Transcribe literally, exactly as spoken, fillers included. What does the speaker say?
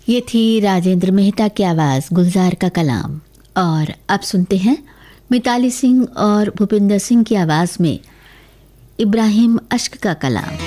ये थी राजेंद्र मेहता की आवाज़, गुलजार का कलाम। और अब सुनते हैं मिताली सिंह और भूपिंदर सिंह की आवाज़ में इब्राहिम अश्क का कलाम।